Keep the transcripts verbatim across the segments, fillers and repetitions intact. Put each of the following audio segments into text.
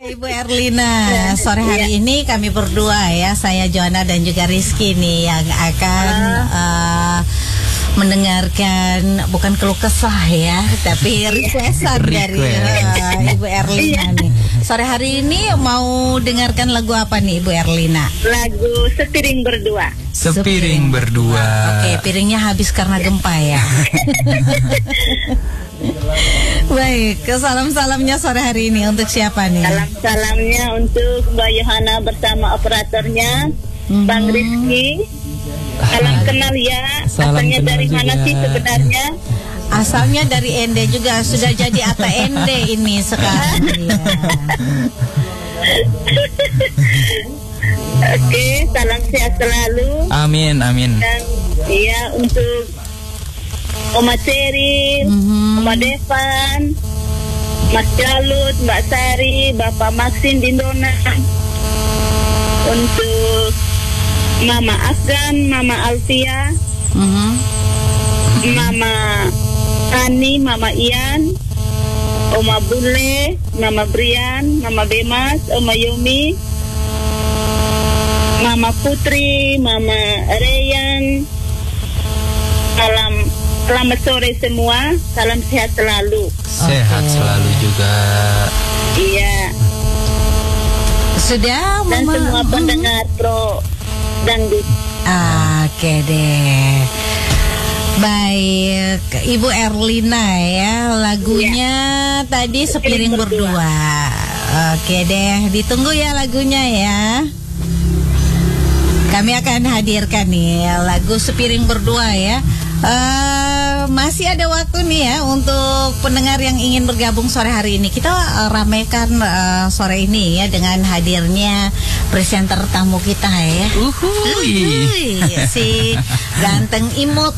Ibu Erlina, sore hari ini kami berdua ya, saya Joanna dan juga Rizky nih yang akan uh, mendengarkan bukan keluh kesah ya, tapi requestan dari uh, Ibu Erlina nih. Sore hari ini mau dengarkan lagu apa nih Ibu Erlina? Lagu Sepiring Berdua. Sepiring Berdua. Oke, piringnya habis karena gempa ya. Baik, salam-salamnya sore hari ini untuk siapa nih? Salam-salamnya untuk Mbak Yohana bersama operatornya, mm-hmm. Bang Rizky. Salam kenal ya. Salam Asalnya kenal dari juga. mana sih sebenarnya? Asalnya dari Ende juga, sudah jadi Ata Ende ini sekarang ya. Oke, salam sehat selalu. Amin, amin. Dan iya untuk Oma Cerin, mm-hmm. Oma Devan, Mas Jalut, Mbak Sari, Bapak Maksin Dindona. Untuk Mama Afgan, Mama Alfia, mm-hmm. Mama Ani, Mama Ian, Oma Bule, Mama Brian, Mama Bemas, Oma Yumi, Mama Putri, Mama Reyan. Salam, selamat sore semua. Salam sehat selalu. Sehat okay. selalu juga. Iya. Sudah, Dan Mama. semua pendengar hmm. pro dangdut. Oke deh. Baik, Ibu Erlina ya, lagunya ya. Tadi Sepiring Berdua. Berdua. Oke deh, ditunggu ya lagunya ya. Kami akan hadirkan nih lagu Sepiring Berdua ya. Uh, masih ada waktu nih ya untuk pendengar yang ingin bergabung sore hari ini. Kita uh, ramaikan uh, sore ini ya dengan hadirnya presenter tamu kita ya. Uhuy. Uhuy, si ganteng imut.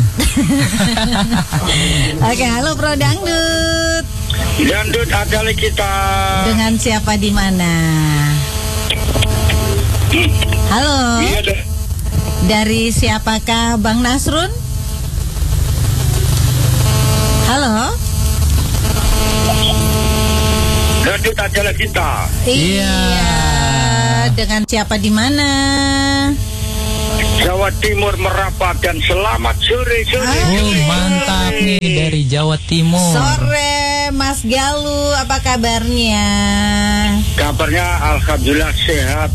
Oke, halo Bro Dangdut. Dangdut adalah kita. Dengan siapa di mana? Halo. Iya deh. Dari siapakah Bang Nasrun? Halo. Dangdut adalah kita. Iya. Dengan siapa di mana? Jawa Timur merapat dan selamat sore sore. Oh, mantap nih dari Jawa Timur. Sore Mas Galuh, apa kabarnya? Kabarnya alhamdulillah sehat.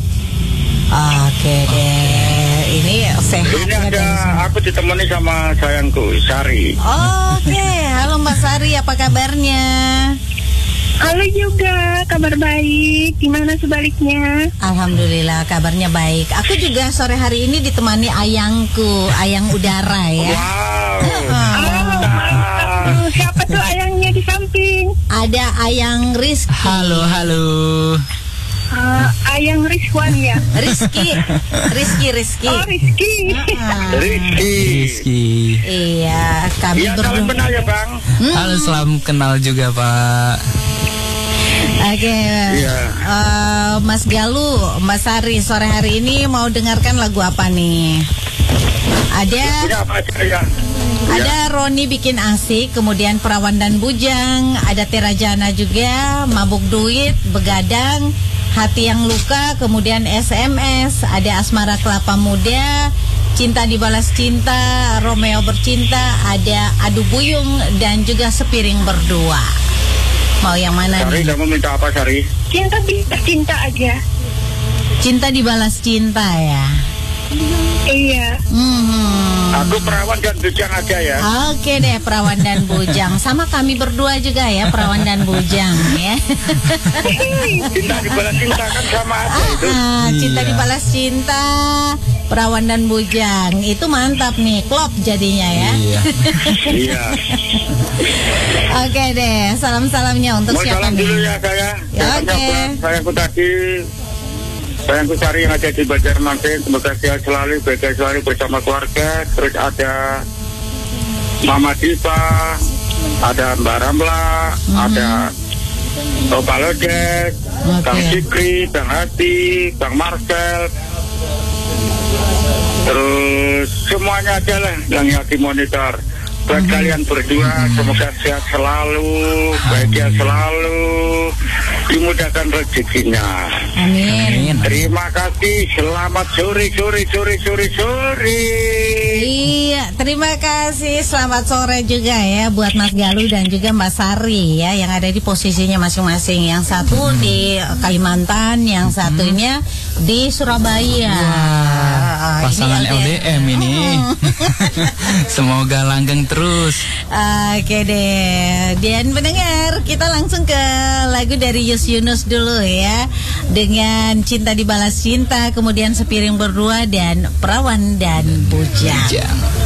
Oke deh, ini sehat. Ini ada aku ditemani sama sayangku Sari. Oke, halo Mbak Sari, apa kabarnya? Halo juga, kabar baik. Gimana sebaliknya? Alhamdulillah, kabarnya baik. Aku juga sore hari ini ditemani ayangku, ayang udara ya. Wow. Oh, mantap. Siapa tuh ayangnya di samping? Ada Ayang Rizky. Halo, halo. Uh, Ayang Rizwan ya. Rizky, Rizky, Rizky. Oh, Rizky. Uh-uh. Rizky. Rizky. Iya, kami Iya, berdua. salam kenal ya Bang. Hmm. Halo, salam kenal juga Pak. Oke, Iya. uh, Mas Galuh, Mas Sari, sore hari ini mau dengarkan lagu apa nih? Ada, Ini apa aja ya? ada Roni Bikin Asik, kemudian Perawan dan Bujang, ada Terajana juga, Mabuk Duit, Begadang, Hati Yang Luka, kemudian S M S, ada Asmara Kelapa Muda, Cinta Dibalas Cinta, Romeo Bercinta, ada Adu Buyung, dan juga Sepiring Berdua. Mau yang mana Sari, nih? kamu minta apa Sari? Cinta cinta aja. Cinta Dibalas Cinta ya. Iya. Hmm. Aku perawan dan bujang aja ya. Oke deh, Perawan dan Bujang. Sama kami berdua juga ya, Perawan dan Bujang ya. Cinta dibalas cinta kan sama aja itu. Ah, Cinta Iya. Dibalas Cinta, Perawan dan Bujang. Itu mantap nih, klop jadinya ya. Iya. Iya. Oke deh, salam-salamnya untuk Mau siapa salam nih? dulu ya saya. Ya, Saya oke. sahabat, sayangku tadi, sayangku Sari yang ada di Banjarmasin, semoga sehat selalu, bahagia selalu bersama keluarga. Terus ada Mama Diva, ada Mbak Ramla, Mhm. ada Opa Lodes, Oke. Bang Sikri, Bang Hati, Bang Marcel. Terus semuanya aja lah yang lagi monitor. Buat Mhm. kalian berdua, semoga sehat selalu, bahagia selalu, dimudahkan dimudahkan rezekinya. Amin. Terima kasih. Selamat sore, sore, sore, sore, sore. Iya, terima kasih. Selamat sore juga ya buat Mas Galuh dan juga Mbak Sari ya, yang ada di posisinya masing-masing. Yang satu di Kalimantan, yang satunya di Surabaya. Wah, pasangan Ini L D M ini. Semoga langgeng terus. Oke deh. Dan pendengar, kita langsung ke lagu dari Yus Yunus dulu ya, dengan Cinta Dibalas Cinta, kemudian Sepiring Berdua, dan Perawan dan Bujang. Bujang.